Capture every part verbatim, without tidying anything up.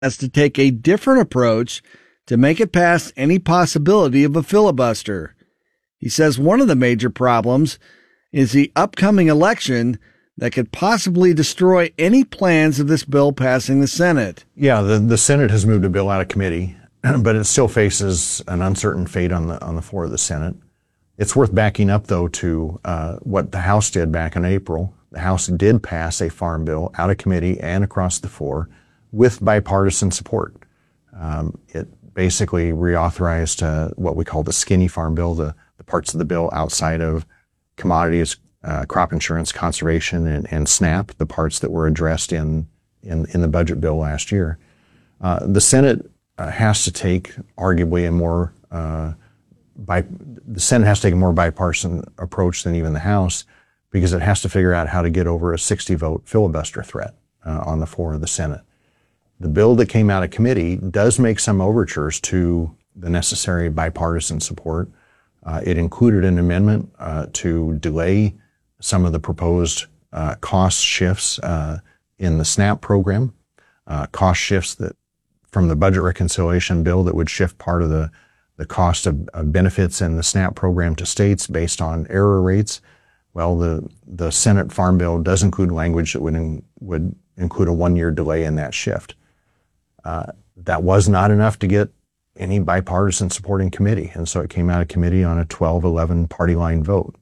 has to take a different approach to make it past any possibility of a filibuster. He says one of the major problems is the upcoming election that could possibly destroy any plans of this bill passing the Senate. Yeah, the, the Senate has moved a bill out of committee, but it still faces an uncertain fate on the on the floor of the Senate. It's worth backing up, though, to uh, what the House did back in April. The House did pass a farm bill out of committee and across the floor with bipartisan support. Um, it basically reauthorized uh, what we call the skinny farm bill, the, the parts of the bill outside of commodities, uh, crop insurance, conservation, and, and SNAP, the parts that were addressed in, in, in the budget bill last year. Uh, the Senate uh, has to take arguably a more, uh, by, the Senate has to take a more bipartisan approach than even the House, because it has to figure out how to get over a sixty vote filibuster threat uh, on the floor of the Senate. The bill that came out of committee does make some overtures to the necessary bipartisan support. Uh, it included an amendment uh, to delay some of the proposed uh, cost shifts uh, in the SNAP program, uh, cost shifts that from the budget reconciliation bill that would shift part of the, the cost of, of benefits in the SNAP program to states based on error rates. Well, the, the Senate Farm Bill does include language that would, in, would include a one-year delay in that shift. Uh, that was not enough to get any bipartisan support in committee, and so it came out of committee on a twelve eleven party line vote.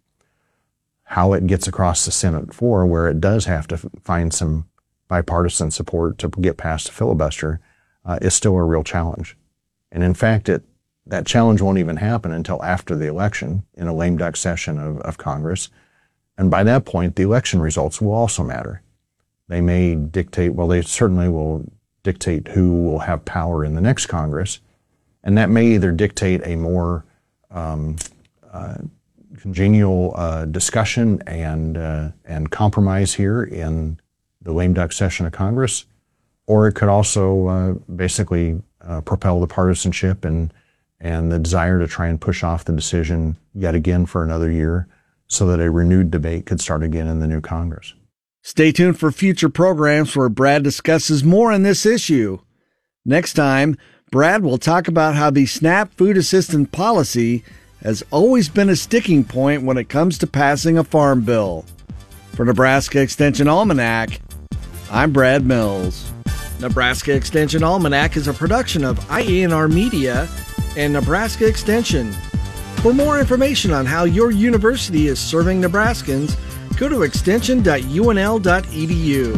How it gets across the Senate floor, where it does have to f- find some bipartisan support to get past a filibuster, uh, is still a real challenge. And in fact, it that challenge won't even happen until after the election in a lame duck session of, of Congress. And by that point, the election results will also matter. They may dictate, well, they certainly will dictate who will have power in the next Congress. And that may either dictate a more um, uh, congenial uh, discussion and uh, and compromise here in the lame duck session of Congress, or it could also uh, basically uh, propel the partisanship and and the desire to try and push off the decision yet again for another year, so that a renewed debate could start again in the new Congress. Stay tuned for future programs where Brad discusses more on this issue. Next time, Brad will talk about how the SNAP food assistance policy has always been a sticking point when it comes to passing a farm bill. For Nebraska Extension Almanac, I'm Brad Mills. Nebraska Extension Almanac is a production of I A N R Media and Nebraska Extension. For more information on how your university is serving Nebraskans, go to extension dot u n l dot e d u.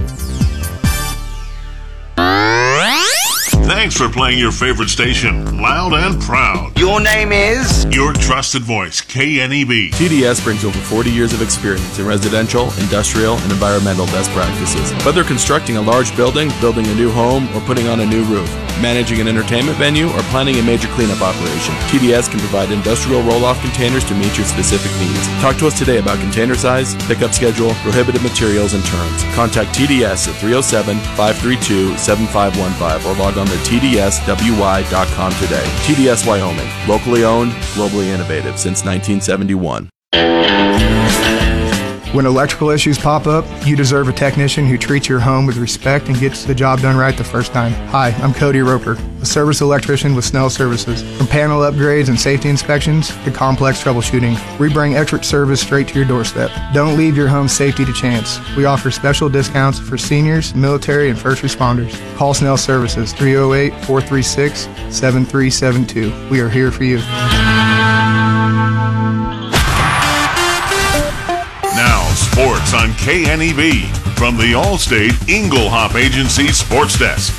Thanks for playing your favorite station, loud and proud. Your name is? Your trusted voice, K N E B. T D S brings over forty years of experience in residential, industrial, and environmental best practices. Whether constructing a large building, building a new home, or putting on a new roof, managing an entertainment venue, or planning a major cleanup operation, T D S can provide industrial roll-off containers to meet your specific needs. Talk to us today about container size, pickup schedule, prohibited materials, and terms. Contact T D S at three oh seven, five three two, seven five one five or log on to T D S W Y dot com today. T D S Wyoming, locally owned, globally innovative since nineteen seventy-one. When electrical issues pop up, you deserve a technician who treats your home with respect and gets the job done right the first time. Hi, I'm Cody Roper, a service electrician with Snell Services. From panel upgrades and safety inspections to complex troubleshooting, we bring expert service straight to your doorstep. Don't leave your home's safety to chance. We offer special discounts for seniors, military, and first responders. Call Snell Services, three oh eight, four three six, seven three seven two. We are here for you. Sports on K N E B from the Allstate Inglehop Agency Sports Desk.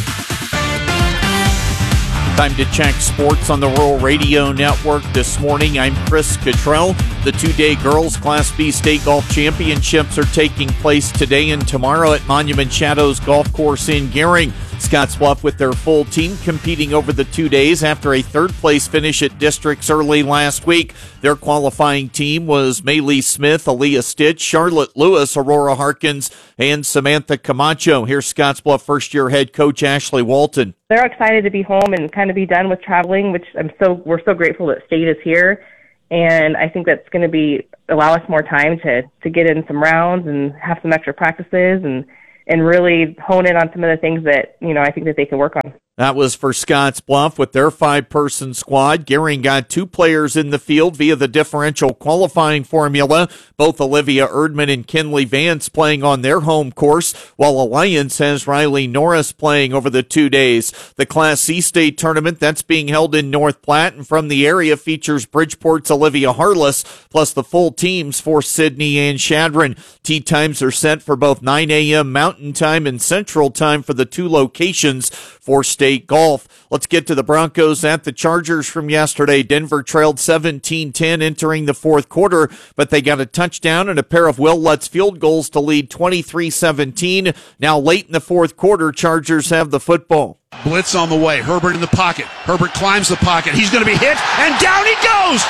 Time to check sports on the Rural Radio Network this morning. I'm Chris Cottrell. The two-day Girls Class B State Golf Championships are taking place today and tomorrow at Monument Shadows Golf Course in Gering. Scottsbluff with their full team competing over the two days after a third-place finish at districts early last week. Their qualifying team was Maylee Smith, Aaliyah Stitch, Charlotte Lewis, Aurora Harkins, and Samantha Camacho. Here's Scottsbluff first-year head coach Ashley Walton. They're excited to be home and kind of be done with traveling, which I'm so we're so grateful that State is here. And I think that's going to be allow us more time to, to get in some rounds and have some extra practices and and really hone in on some of the things that, you know, I think that they can work on. That was for Scottsbluff with their five-person squad. Gering got two players in the field via the differential qualifying formula, both Olivia Erdman and Kinley Vance playing on their home course, while Alliance has Riley Norris playing over the two days. The Class C state tournament that's being held in North Platte and from the area features Bridgeport's Olivia Harless, plus the full teams for Sydney and Shadron. Tee times are set for both nine a.m. Mountain Time and Central Time for the two locations for State Golf. Let's get to the Broncos at the Chargers from yesterday. Denver trailed seventeen ten entering the fourth quarter, but they got a touchdown and a pair of Will Lutz field goals to lead twenty-three seventeen. Now late in the fourth quarter, Chargers have the football. Blitz on the way. Herbert in the pocket. Herbert climbs the pocket. He's going to be hit, and down he goes!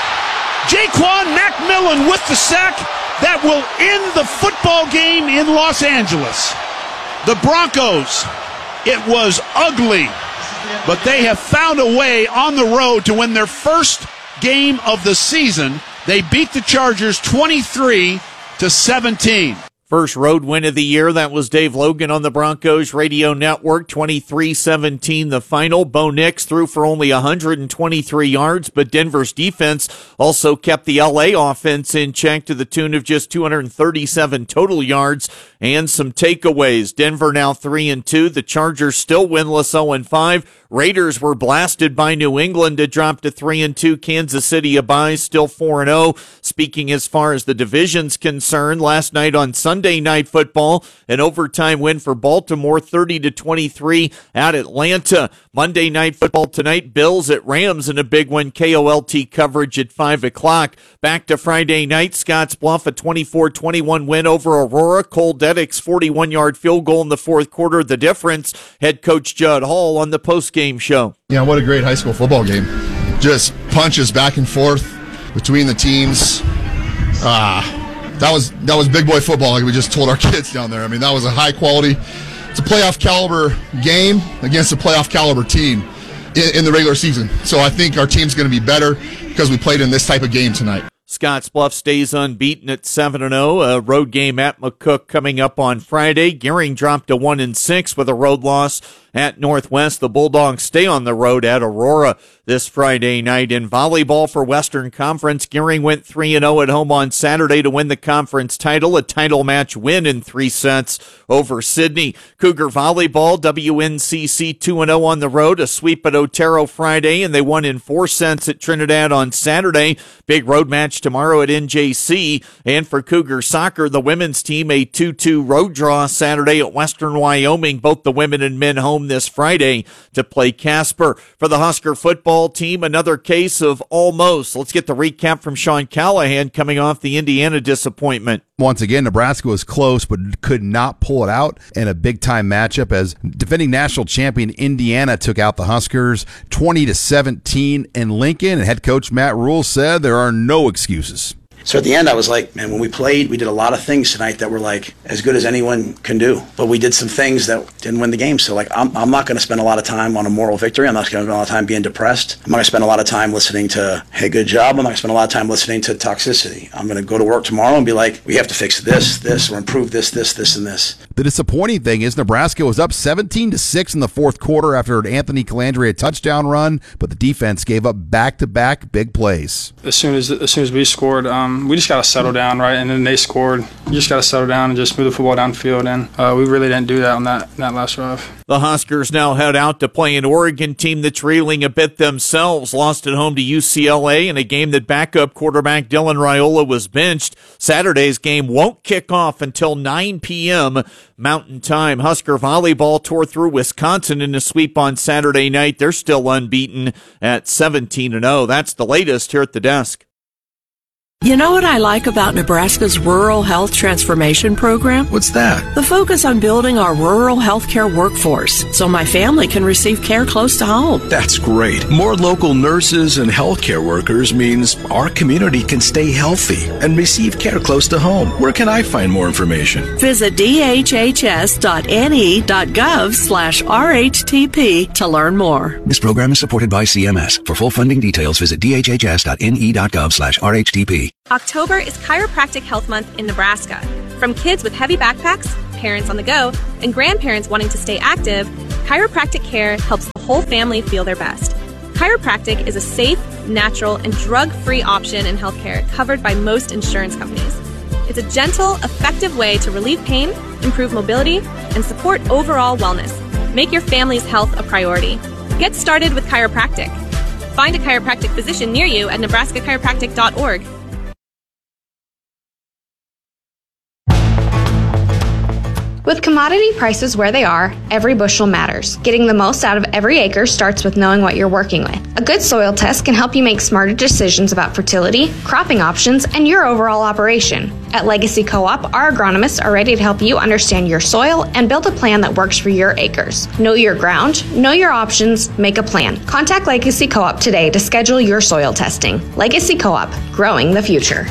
Jaquan McMillan with the sack that will end the football game in Los Angeles. The Broncos, it was ugly, but they have found a way on the road to win their first game of the season. They beat the Chargers twenty-three to seventeen. First road win of the year. That was Dave Logan on the Broncos Radio Network. twenty-three seventeen the final. Bo Nix threw for only one hundred twenty-three yards, but Denver's defense also kept the L A offense in check to the tune of just two hundred thirty-seven total yards and some takeaways. Denver now three and two. The Chargers still winless oh and five. Raiders were blasted by New England to drop to three and two. Kansas City a bye, still four and oh. Speaking as far as the division's concerned, last night on Sunday Night Football, an overtime win for Baltimore, thirty to twenty-three at Atlanta. Monday Night Football tonight, Bills at Rams in a big one. K O L T coverage at five o'clock. Back to Friday night, Scottsbluff a twenty-four twenty-one win over Aurora. Cole Deddick's forty-one-yard field goal in the fourth quarter, the difference. Head coach Judd Hall on the postgame show. Yeah, what a great high school football game. Just punches back and forth between the teams. Ah, that was that was big boy football, like we just told our kids down there. I mean, that was a high quality, it's a playoff caliber game against a playoff caliber team in, in the regular season. So I think our team's going to be better because we played in this type of game tonight. Scottsbluff stays unbeaten at seven and oh. A road game at McCook coming up on Friday. Gering dropped to one and six with a road loss at Northwest. The Bulldogs stay on the road at Aurora this Friday night. In volleyball for Western Conference, Gering went three and oh at home on Saturday to win the conference title. A title match win in three sets over Sydney. Cougar volleyball, W N C C two and oh on the road. A sweep at Otero Friday, and they won in four sets at Trinidad on Saturday. Big road match tomorrow at N J C. And for Cougar soccer, the women's team, a two two road draw Saturday at Western Wyoming. Both the women and men home this Friday to play Casper. For the Husker football team, another case of almost. Let's get the recap from Sean Callahan coming off the Indiana disappointment. Once again, Nebraska was close but could not pull it out in a big-time matchup as defending national champion Indiana took out the Huskers twenty to seventeen in Lincoln, and head coach Matt Rule said there are no excuses. So at the end, I was like, man, when we played, we did a lot of things tonight that were like as good as anyone can do. But we did some things that didn't win the game. So like, I'm, I'm not going to spend a lot of time on a moral victory. I'm not going to spend a lot of time being depressed. I'm not going to spend a lot of time listening to, hey, good job. I'm not going to spend a lot of time listening to toxicity. I'm going to go to work tomorrow and be like, we have to fix this, this, or improve this, this, this, and this. The disappointing thing is Nebraska was up seventeen to six in the fourth quarter after an Anthony Calandria touchdown run, but the defense gave up back-to-back big plays. As soon as as soon as we scored, um, we just got to settle down, right? And then they scored. You just got to settle down and just move the football downfield, and uh, we really didn't do that on that, that last drive. The Huskers now head out to play an Oregon team that's reeling a bit themselves. Lost at home to U C L A in a game that backup quarterback Dylan Raiola was benched. Saturday's game won't kick off until nine p.m. Mountain Time. Husker volleyball tore through Wisconsin in a sweep on Saturday night. They're still unbeaten at seventeen and oh. That's the latest here at the desk. You know what I like about Nebraska's Rural Health Transformation Program? What's that? The focus on building our rural healthcare workforce so my family can receive care close to home. That's great. More local nurses and healthcare workers means our community can stay healthy and receive care close to home. Where can I find more information? Visit d h h s dot n e dot gov slash r h t p to learn more. This program is supported by C M S. For full funding details, visit d h h s dot n e dot gov slash r h t p. October is Chiropractic Health Month in Nebraska. From kids with heavy backpacks, parents on the go and grandparents wanting to stay active, chiropractic care helps the whole family feel their best. Chiropractic is a safe, natural, and drug-free option in healthcare covered by most insurance companies. It's a gentle, effective way to relieve pain, improve mobility, and support overall wellness. Make your family's health a priority. Get started with chiropractic. Find a chiropractic physician near you at nebraska chiropractic dot org. With commodity prices where they are, every bushel matters. Getting the most out of every acre starts with knowing what you're working with. A good soil test can help you make smarter decisions about fertility, cropping options, and your overall operation. At Legacy Co-op, our agronomists are ready to help you understand your soil and build a plan that works for your acres. Know your ground, know your options, make a plan. Contact Legacy Co-op today to schedule your soil testing. Legacy Co-op, growing the future.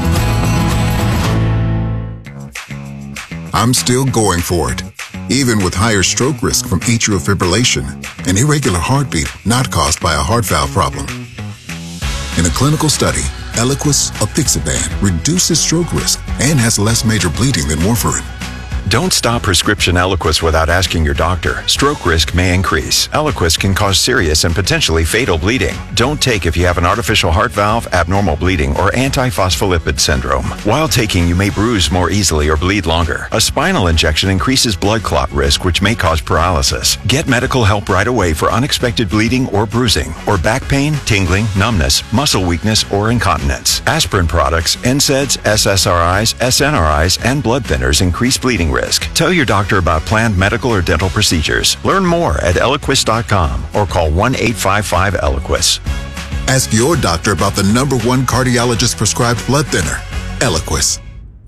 I'm still going for it, even with higher stroke risk from atrial fibrillation, an irregular heartbeat not caused by a heart valve problem. In a clinical study, Eliquis apixaban reduces stroke risk and has less major bleeding than warfarin. Don't stop prescription Eliquis without asking your doctor. Stroke risk may increase. Eliquis can cause serious and potentially fatal bleeding. Don't take if you have an artificial heart valve, abnormal bleeding, or antiphospholipid syndrome. While taking, you may bruise more easily or bleed longer. A spinal injection increases blood clot risk, which may cause paralysis. Get medical help right away for unexpected bleeding or bruising, or back pain, tingling, numbness, muscle weakness, or incontinence. Aspirin products, N SAIDs, S S R Is, S N R Is, and blood thinners increase bleeding risk. Tell your doctor about planned medical or dental procedures. Learn more at Eliquis dot com or call one eight five five Eliquis. Ask your doctor about the number one cardiologist prescribed blood thinner, Eliquis.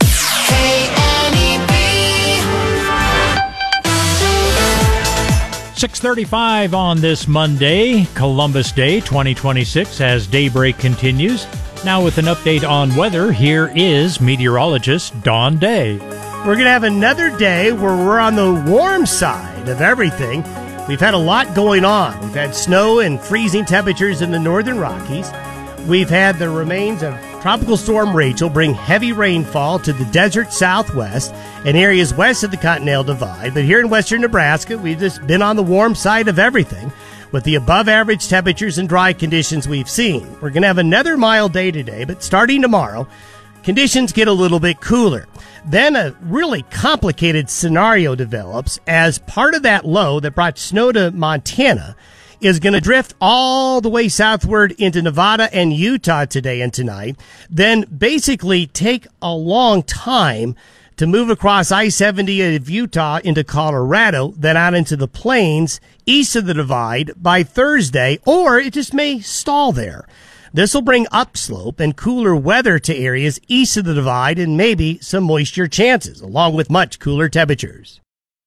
six thirty-five on this Monday, Columbus Day twenty twenty-six, as daybreak continues. Now with an update on weather, here is meteorologist Don Day. We're going to have another day where we're on the warm side of everything. We've had a lot going on. We've had snow and freezing temperatures in the northern Rockies. We've had the remains of Tropical Storm Rachel bring heavy rainfall to the desert southwest and areas west of the Continental Divide. But here in western Nebraska, we've just been on the warm side of everything with the above-average temperatures and dry conditions we've seen. We're going to have another mild day today, but starting tomorrow, conditions get a little bit cooler. Then a really complicated scenario develops as part of that low that brought snow to Montana is going to drift all the way southward into Nevada and Utah today and tonight, then basically take a long time to move across I seventy of Utah into Colorado, then out into the plains east of the Divide by Thursday, or it just may stall there. This will bring upslope and cooler weather to areas east of the Divide and maybe some moisture chances, along with much cooler temperatures.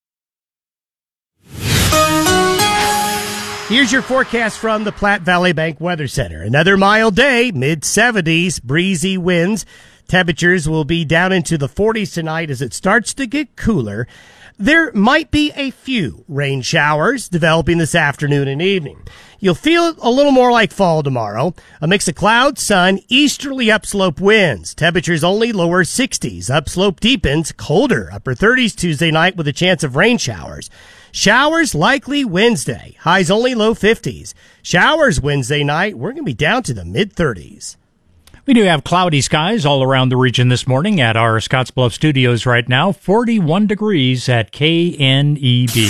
Here's your forecast from the Platte Valley Bank Weather Center. Another mild day, mid seventies, breezy winds. Temperatures will be down into the forties tonight as it starts to get cooler. There might be a few rain showers developing this afternoon and evening. You'll feel a little more like fall tomorrow. A mix of cloud, sun, easterly upslope winds. Temperatures only lower sixties. Upslope deepens, colder, upper thirties Tuesday night with a chance of rain showers. Showers likely Wednesday. Highs only low fifties. Showers Wednesday night. We're going to be down to the mid-thirties. We do have cloudy skies all around the region this morning at our Scottsbluff studios right now. forty-one degrees at K N E B.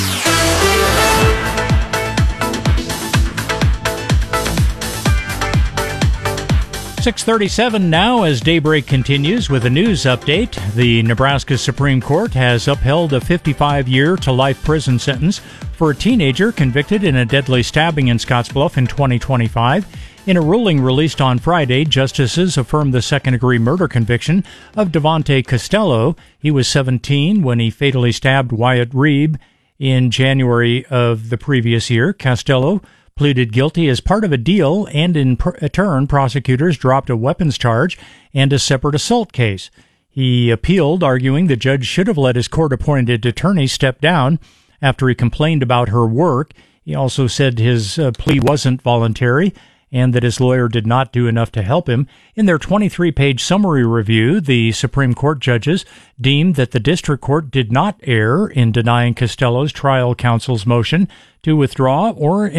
six thirty-seven now as daybreak continues with a news update. The Nebraska Supreme Court has upheld a fifty-five year to life prison sentence for a teenager convicted in a deadly stabbing in Scottsbluff in twenty twenty-five. In a ruling released on Friday, justices affirmed the second-degree murder conviction of Devontae Costello. He was seventeen when he fatally stabbed Wyatt Reeb in January of the previous year. Costello pleaded guilty as part of a deal, and in turn, prosecutors dropped a weapons charge and a separate assault case. He appealed, arguing the judge should have let his court-appointed attorney step down after he complained about her work. He also said his uh, plea wasn't voluntary, and that his lawyer did not do enough to help him. In their twenty-three page summary review, the Supreme Court judges deemed that the district court did not err in denying Costello's trial counsel's motion to withdraw or